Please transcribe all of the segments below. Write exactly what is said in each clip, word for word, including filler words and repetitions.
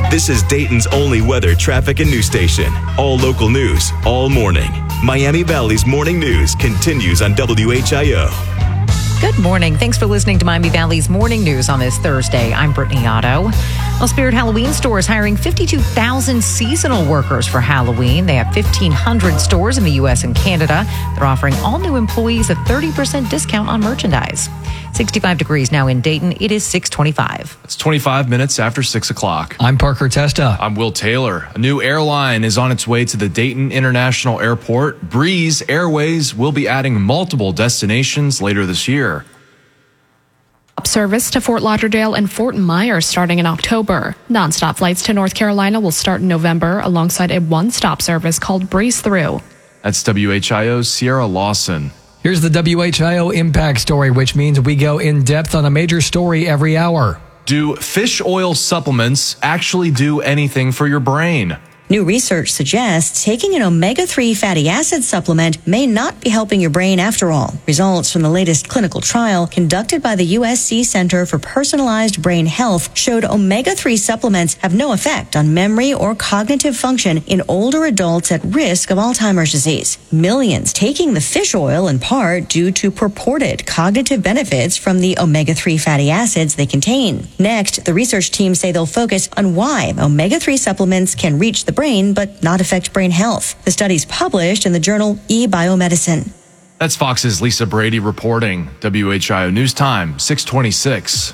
This is Dayton's only weather, traffic, and news station. All local news, all morning. Miami Valley's Morning News continues on W H I O. Good morning. Thanks for listening to Miami Valley's Morning News on this Thursday. I'm Brittany Otto. Well, Spirit Halloween Store is hiring fifty-two thousand seasonal workers for Halloween. They have fifteen hundred stores in the U S and Canada. They're offering all new employees a thirty percent discount on merchandise. sixty-five degrees now in Dayton. It is six twenty-five. It's twenty-five minutes after six o'clock. I'm Parker Testa. I'm Will Taylor. A new airline is on its way to the Dayton International Airport. Breeze Airways will be adding multiple destinations later this year. Service to Fort Lauderdale and Fort Myers starting in October. Nonstop flights to North Carolina will start in November alongside a one-stop service called Breeze Through. That's W H I O's Sierra Lawson. Here's the W H I O Impact Story, which means we go in depth on a major story every hour. Do fish oil supplements actually do anything for your brain? New research suggests taking an omega three fatty acid supplement may not be helping your brain after all. Results from the latest clinical trial conducted by the U S C Center for Personalized Brain Health showed omega three supplements have no effect on memory or cognitive function in older adults at risk of Alzheimer's disease. Millions taking the fish oil in part due to purported cognitive benefits from the omega three fatty acids they contain. Next, the research team say they'll focus on why omega three supplements can reach the brain but not affect brain health. The study's published in the journal eBiomedicine. That's Fox's Lisa Brady reporting. W H I O News Time, six twenty-six.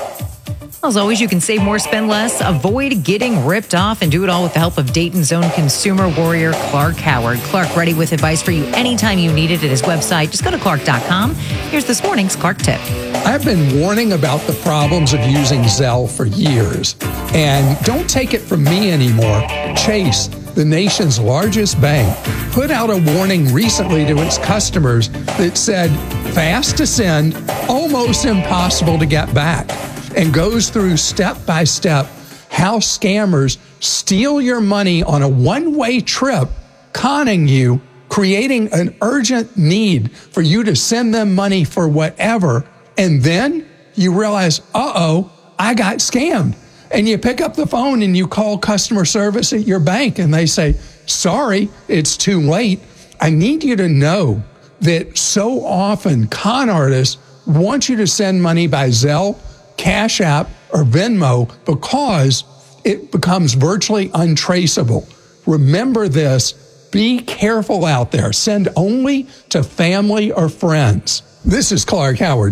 As always, you can save more, spend less, avoid getting ripped off, and do it all with the help of Dayton's own consumer warrior, Clark Howard. Clark, ready with advice for you anytime you need it at his website. Just go to clark dot com. Here's this morning's Clark Tip. I've been warning about the problems of using Zelle for years. And don't take it from me anymore. Chase, the nation's largest bank, put out a warning recently to its customers that said, fast to send, almost impossible to get back, and goes through step by step how scammers steal your money on a one-way trip, conning you, creating an urgent need for you to send them money for whatever, and then you realize, uh-oh, I got scammed. And you pick up the phone and you call customer service at your bank and they say, sorry, it's too late. I need you to know that so often con artists want you to send money by Zelle, Cash App, or Venmo because it becomes virtually untraceable. Remember this. Be careful out there. Send only to family or friends. This is Clark Howard.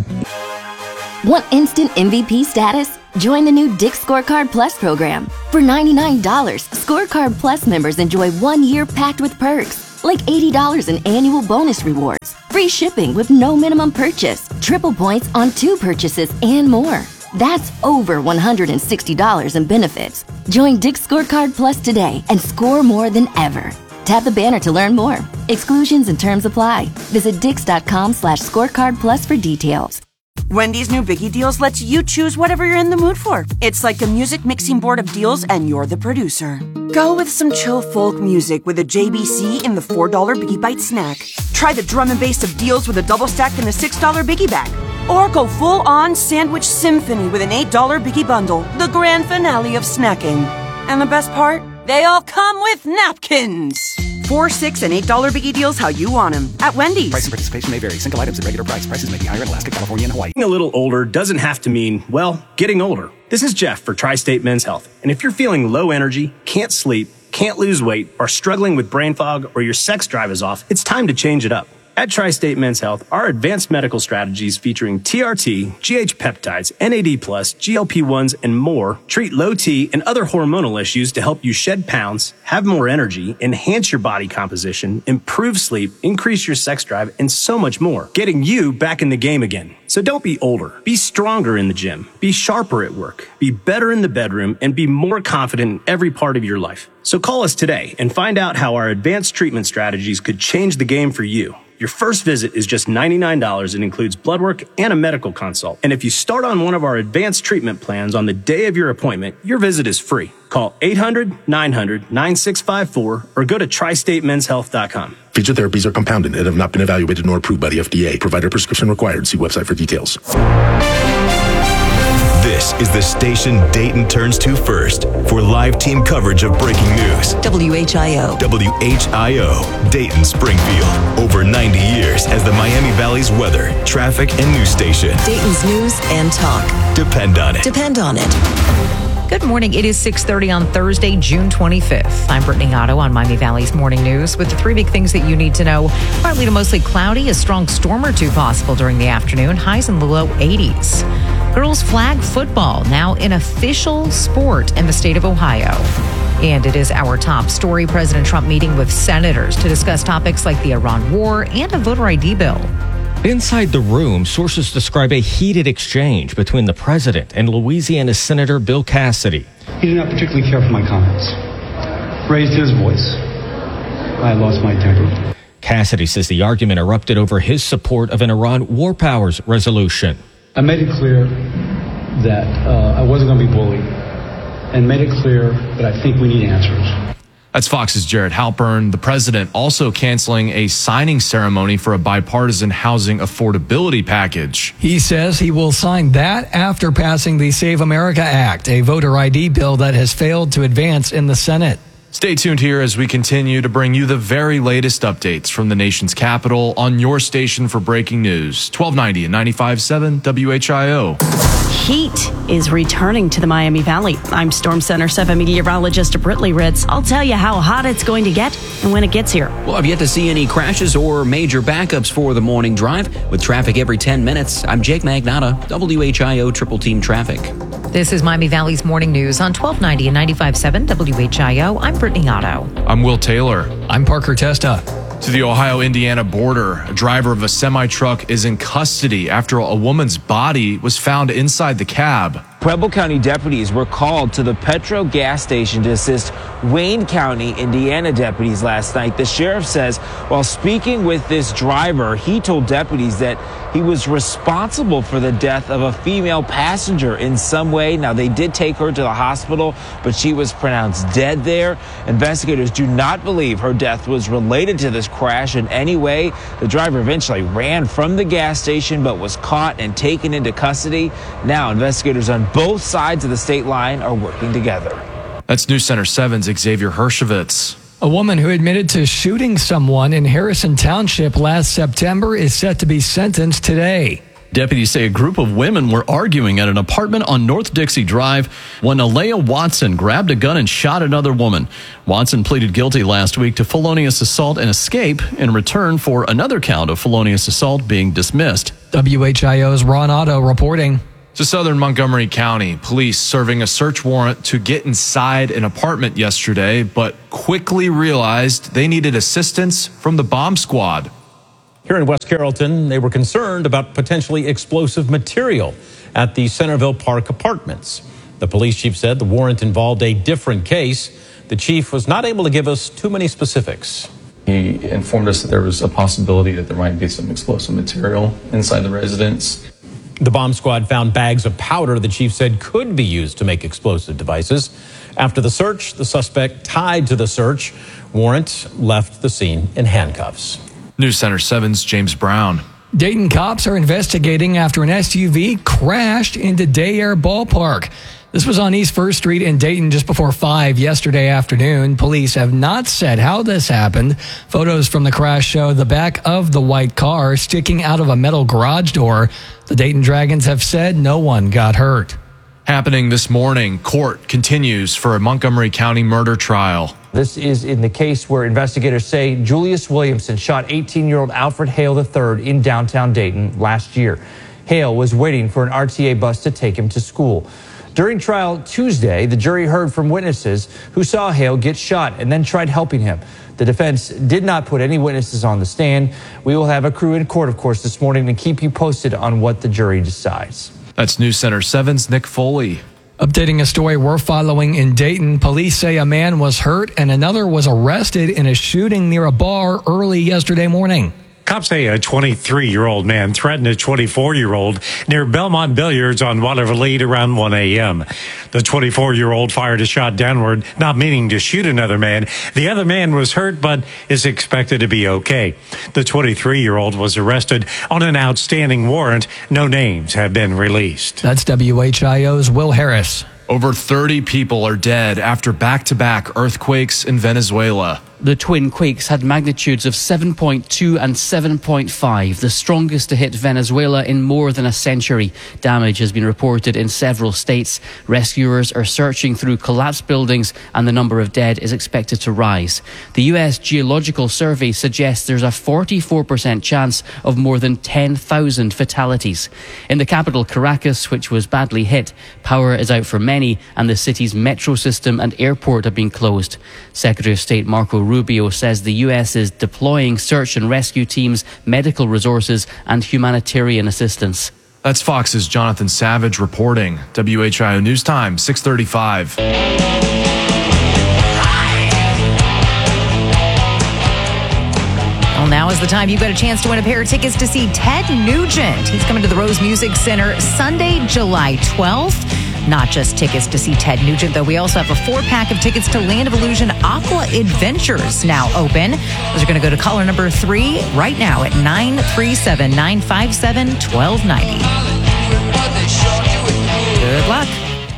Want instant M V P status? Join the new Dick's Scorecard Plus program. For ninety-nine dollars, Scorecard Plus members enjoy one year packed with perks, like eighty dollars in annual bonus rewards, free shipping with no minimum purchase, triple points on two purchases, and more. That's over one hundred sixty dollars in benefits. Join Dick's Scorecard Plus today and score more than ever. Tap the banner to learn more. Exclusions and terms apply. Visit dix.com slash scorecard plus for details. Wendy's new Biggie Deals lets you choose whatever you're in the mood for. It's like a music mixing board of deals and you're the producer. Go with some chill folk music with a J B C in the four dollar Biggie Bite snack. Try the drum and bass of deals with a double stack in the six dollar Biggie Bag. Or go full-on sandwich symphony with an eight dollar Biggie Bundle, the grand finale of snacking. And the best part? They all come with napkins. Four, six, and eight dollar Biggie Deals how you want them at Wendy's. Price and participation may vary. Single items at regular price. Prices may be higher in Alaska, California, and Hawaii. Getting a little older doesn't have to mean, well, getting older. This is Jeff for Tri-State Men's Health. And if you're feeling low energy, can't sleep, can't lose weight, are struggling with brain fog, or your sex drive is off, it's time to change it up. At Tri-State Men's Health, our advanced medical strategies featuring T R T, G H peptides, N A D plus, G L P ones, and more treat low T and other hormonal issues to help you shed pounds, have more energy, enhance your body composition, improve sleep, increase your sex drive, and so much more, getting you back in the game again. So don't be older. Be stronger in the gym. Be sharper at work. Be better in the bedroom, and be more confident in every part of your life. So call us today and find out how our advanced treatment strategies could change the game for you. Your first visit is just ninety-nine dollars and includes blood work and a medical consult. And if you start on one of our advanced treatment plans on the day of your appointment, your visit is free. Call eight hundred, nine hundred, nine six five four or go to tri state men's health dot com. Featured therapies are compounded and have not been evaluated nor approved by the F D A. Provider prescription required. See website for details. This is the station Dayton turns to first for live team coverage of breaking news. W H I O. W H I O, Dayton Springfield. Over ninety years as the Miami Valley's weather, traffic, and news station. Dayton's news and talk. Depend on it. Depend on it. Good morning. It is six thirty on Thursday, June twenty-fifth. I'm Brittany Otto on Miami Valley's Morning News with the three big things that you need to know. Partly to mostly cloudy, a strong storm or two possible during the afternoon. Highs in the low eighties. Girls flag football now an official sport in the state of Ohio. And it is our top story. President Trump meeting with senators to discuss topics like the Iran war and a voter I D bill. Inside the room, sources describe a heated exchange between the president and Louisiana Senator Bill Cassidy. He did not particularly care for my comments. Raised his voice. I lost my temper. Cassidy says the argument erupted over his support of an Iran war powers resolution. I made it clear that uh, I wasn't going to be bullied, and made it clear that I think we need answers. That's Fox's Jared Halpern. The president also canceling a signing ceremony for a bipartisan housing affordability package. He says he will sign that after passing the Save America Act, a voter I D bill that has failed to advance in the Senate. Stay tuned here as we continue to bring you the very latest updates from the nation's capital on your station for breaking news. twelve ninety and ninety-five point seven W H I O. Heat is returning to the Miami Valley. I'm Storm Center seven meteorologist Brittany Ritz. I'll tell you how hot it's going to get and when it gets here. Well, I've yet to see any crashes or major backups for the morning drive. With traffic every ten minutes, I'm Jake Magnotta, W H I O Triple Team Traffic. This is Miami Valley's Morning News on twelve ninety and ninety-five point seven W H I O. I'm Brittany Otto. I'm Will Taylor. I'm Parker Testa. To the Ohio-Indiana border, a driver of a semi-truck is in custody after a woman's body was found inside the cab. Preble County deputies were called to the Petro gas station to assist Wayne County, Indiana deputies last night. The sheriff says while speaking with this driver, he told deputies that he was responsible for the death of a female passenger in some way. Now, they did take her to the hospital, but she was pronounced dead there. Investigators do not believe her death was related to this crash in any way. The driver eventually ran from the gas station, but was caught and taken into custody. Now, investigators on both sides of the state line are working together. That's News Center seven's Xavier Hershevitz. A woman who admitted to shooting someone in Harrison Township last September is set to be sentenced today. Deputies say a group of women were arguing at an apartment on North Dixie Drive when Alea Watson grabbed a gun and shot another woman. Watson pleaded guilty last week to felonious assault and escape in return for another count of felonious assault being dismissed. W H I O's Ron Otto reporting. To southern Montgomery County, police serving a search warrant to get inside an apartment yesterday, but quickly realized they needed assistance from the bomb squad. Here in West Carrollton, they were concerned about potentially explosive material at the Centerville Park apartments. The police chief said the warrant involved a different case. The chief was not able to give us too many specifics. He informed us that there was a possibility that there might be some explosive material inside the residence. The bomb squad found bags of powder the chief said could be used to make explosive devices. After the search, the suspect tied to the search warrant left the scene in handcuffs. News Center seven's James Brown. Dayton cops are investigating after an S U V crashed into Day Air Ballpark. This was on East First Street in Dayton just before five yesterday afternoon. Police have not said how this happened. Photos from the crash show the back of the white car sticking out of a metal garage door. The Dayton Dragons have said no one got hurt. Happening this morning, court continues for a Montgomery County murder trial. This is in the case where investigators say Julius Williamson shot eighteen-year-old Alfred Hale the third in downtown Dayton last year. Hale was waiting for an R T A bus to take him to school. During trial Tuesday, the jury heard from witnesses who saw Hale get shot and then tried helping him. The defense did not put any witnesses on the stand. We will have a crew in court, of course, this morning and keep you posted on what the jury decides. That's News Center seven's Nick Foley. Updating a story we're following in Dayton, police say a man was hurt and another was arrested in a shooting near a bar early yesterday morning. Cops say a twenty-three-year-old man threatened a twenty-four-year-old near Belmont Billiards on Water Lead around one a.m. The twenty-four-year-old fired a shot downward, not meaning to shoot another man. The other man was hurt, but is expected to be okay. The twenty-three-year-old was arrested on an outstanding warrant. No names have been released. That's W H I O's Will Harris. Over thirty people are dead after back-to-back earthquakes in Venezuela. The twin quakes had magnitudes of seven point two and seven point five, the strongest to hit Venezuela in more than a century. Damage has been reported in several states. Rescuers are searching through collapsed buildings, and the number of dead is expected to rise. The U S Geological Survey suggests there's a forty-four percent chance of more than ten thousand fatalities. In the capital, Caracas, which was badly hit, power is out for many, and the city's metro system and airport have been closed. Secretary of State Marco Rubio says the U S is deploying search and rescue teams, medical resources, and humanitarian assistance. That's Fox's Jonathan Savage reporting. W H I O News Time, six thirty-five. Well, now is the time you've got a chance to win a pair of tickets to see Ted Nugent. He's coming to the Rose Music Center Sunday, July twelfth. Not just tickets to see Ted Nugent, though. We also have a four-pack of tickets to Land of Illusion Aqua Adventures now open. Those are going to go to caller number three right now at nine three seven, nine five seven, one two nine zero. Good luck.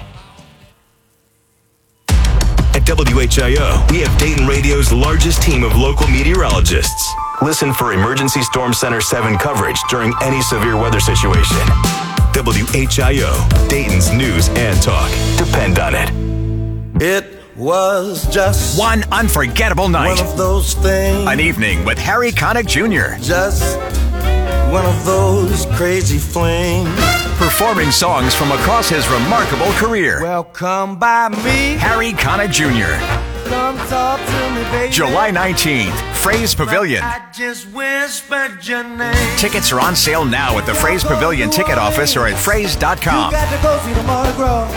At W H I O, we have Dayton Radio's largest team of local meteorologists. Listen for Emergency Storm Center seven coverage during any severe weather situation. W H I O, Dayton's news and talk. Depend on it. It was just one unforgettable night. One of those things. An evening with Harry Connick Junior Just one of those crazy flings. Performing songs from across his remarkable career. Well, come by me, Harry Connick Junior Come talk to me, baby. July nineteenth, Fraze Pavilion. I just whispered your name. Tickets are on sale now at the Fraze Pavilion ticket office or at fraze dot com. You got to go see the Mardi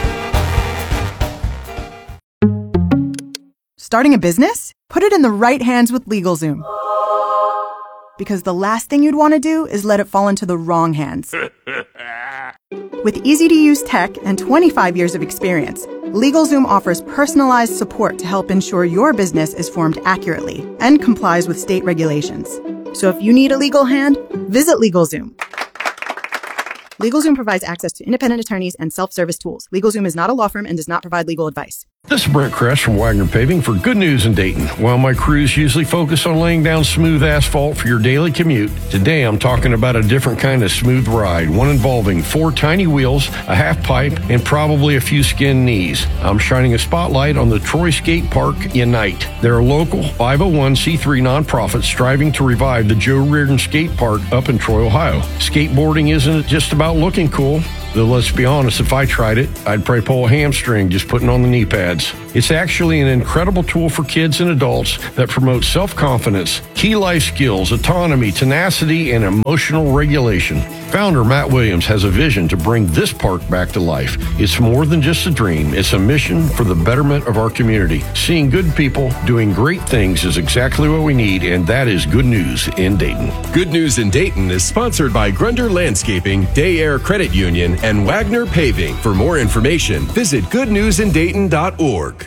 Gras. Starting a business? Put it in the right hands with LegalZoom. Because the last thing you'd want to do is let it fall into the wrong hands. With easy-to-use tech and twenty-five years of experience, LegalZoom offers personalized support to help ensure your business is formed accurately and complies with state regulations. So if you need a legal hand, visit LegalZoom. LegalZoom provides access to independent attorneys and self-service tools. LegalZoom is not a law firm and does not provide legal advice. This is Brent Kress from Wagner Paving for Good News in Dayton. While my crews usually focus on laying down smooth asphalt for your daily commute, today I'm talking about a different kind of smooth ride, one involving four tiny wheels, a half pipe, and probably a few skinned knees. I'm shining a spotlight on the Troy Skate Park Unite. They're a local five oh one c three nonprofit striving to revive the Joe Reardon Skate Park up in Troy, Ohio. Skateboarding isn't just about looking cool. Though let's be honest, if I tried it, I'd probably pull a hamstring just putting on the knee pads. It's actually an incredible tool for kids and adults that promotes self-confidence, key life skills, autonomy, tenacity, and emotional regulation. Founder Matt Williams has a vision to bring this park back to life. It's more than just a dream. It's a mission for the betterment of our community. Seeing good people doing great things is exactly what we need, and that is Good News in Dayton. Good News in Dayton is sponsored by Grunder Landscaping, Day Air Credit Union, and Wagner Paving. For more information, visit good news in dayton dot org.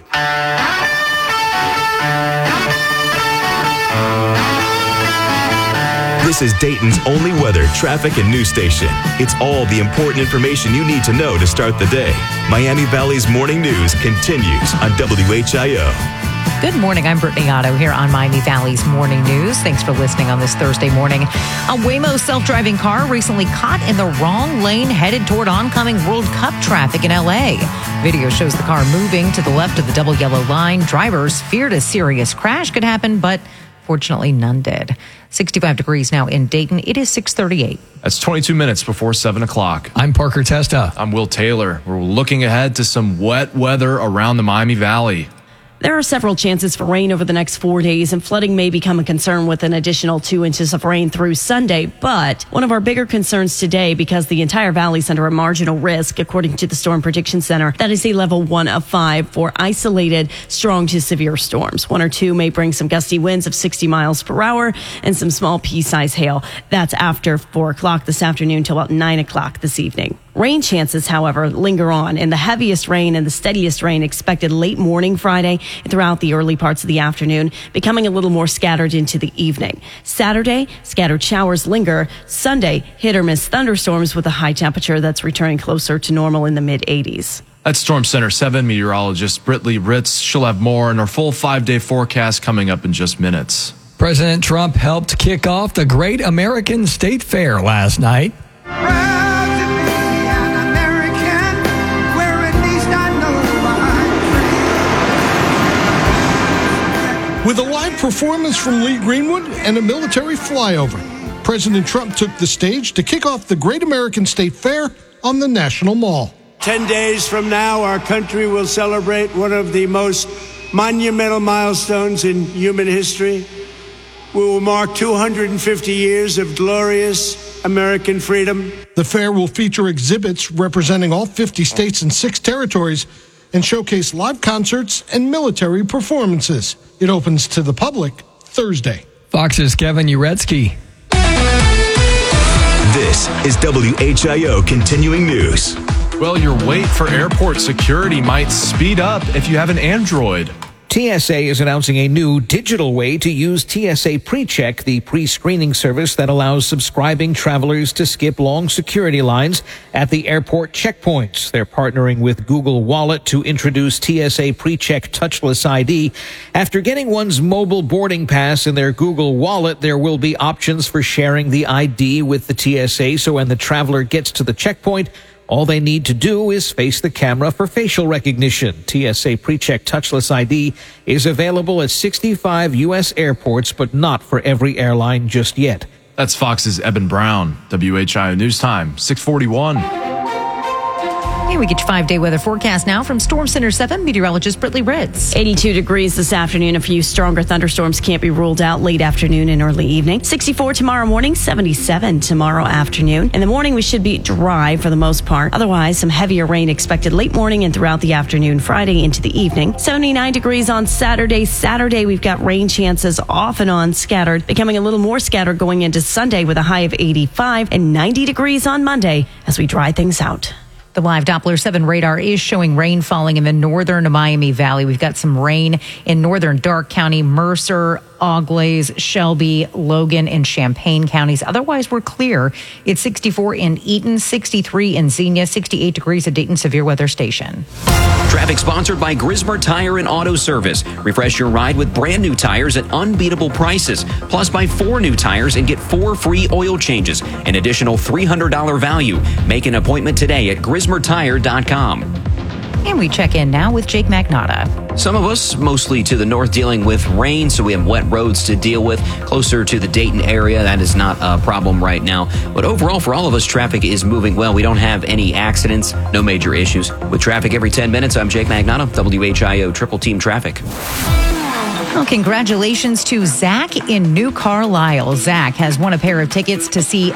This is Dayton's only weather, traffic, and news station. It's all the important information you need to know to start the day. Miami Valley's Morning News continues on W H I O. Good morning. I'm Brittany Otto here on Miami Valley's Morning News. Thanks for listening on this Thursday morning. A Waymo self-driving car recently caught in the wrong lane headed toward oncoming World Cup traffic in L A. Video shows the car moving to the left of the double yellow line. Drivers feared a serious crash could happen, but fortunately none did. sixty-five degrees now in Dayton. It is six thirty-eight. That's twenty-two minutes before seven o'clock. I'm Parker Testa. I'm Will Taylor. We're looking ahead to some wet weather around the Miami Valley. There are several chances for rain over the next four days, and flooding may become a concern with an additional two inches of rain through Sunday. But one of our bigger concerns today, because the entire valley is under a marginal risk, according to the Storm Prediction Center, that is a level one of five for isolated strong to severe storms. One or two may bring some gusty winds of sixty miles per hour and some small pea-size hail. That's after four o'clock this afternoon till about nine o'clock this evening. Rain chances, however, linger on, and the heaviest rain and the steadiest rain expected late morning Friday and throughout the early parts of the afternoon, becoming a little more scattered into the evening. Saturday, scattered showers linger. Sunday, hit or miss thunderstorms with a high temperature that's returning closer to normal in the mid eighties. That's Storm Center seven meteorologist Britley Ritz. She'll have more in our full five-day forecast coming up in just minutes. President Trump helped kick off the Great American State Fair last night. With a live performance from Lee Greenwood and a military flyover, President Trump took the stage to kick off the Great American State Fair on the National Mall. Ten days from now, our country will celebrate one of the most monumental milestones in human history. We will mark two hundred fifty years of glorious American freedom. The fair will feature exhibits representing all fifty states and six territories and showcase live concerts and military performances. It opens to the public Thursday. Fox's Kevin Uretsky. This is W H I O Continuing News. Well, your wait for airport security might speed up if you have an Android. T S A is announcing a new digital way to use T S A PreCheck, the pre-screening service that allows subscribing travelers to skip long security lines at the airport checkpoints. They're partnering with Google Wallet to introduce T S A PreCheck touchless I D. After getting one's mobile boarding pass in their Google Wallet, there will be options for sharing the I D with the T S A, so when the traveler gets to the checkpoint, all they need to do is face the camera for facial recognition. T S A PreCheck Touchless I D is available at sixty-five U S airports, but not for every airline just yet. That's Fox's Eben Brown. W H I O News Time, six forty-one. And we get your five-day weather forecast now from Storm Center seven meteorologist Britley Ritz. eighty-two degrees this afternoon. A few stronger thunderstorms can't be ruled out late afternoon and early evening. sixty-four tomorrow morning, seventy-seven tomorrow afternoon. In the morning, we should be dry for the most part. Otherwise, some heavier rain expected late morning and throughout the afternoon, Friday into the evening. seventy-nine degrees on Saturday. Saturday, we've got rain chances off and on scattered, becoming a little more scattered going into Sunday with a high of eighty-five, and ninety degrees on Monday as we dry things out. The live Doppler seven radar is showing rain falling in the northern Miami Valley. We've got some rain in northern Darke County, Mercer, Auglaize, Shelby, Logan, and Champaign counties. Otherwise, we're clear. It's sixty-four in Eaton, sixty-three in Xenia, sixty-eight degrees at Dayton Severe Weather Station. Traffic sponsored by Grismer Tire and Auto Service. Refresh your ride with brand new tires at unbeatable prices. Plus, buy four new tires and get four free oil changes. An additional three hundred dollars value. Make an appointment today at grismer tire dot com. And we check in now with Jake Magnotta. Some of us, mostly to the north, dealing with rain, so we have wet roads to deal with. Closer to the Dayton area, that is not a problem right now. But overall, for all of us, traffic is moving well. We don't have any accidents, no major issues. With traffic every ten minutes, I'm Jake Magnotta, W H I O Triple Team Traffic. Well, congratulations to Zach in New Carlisle. Zach has won a pair of tickets to see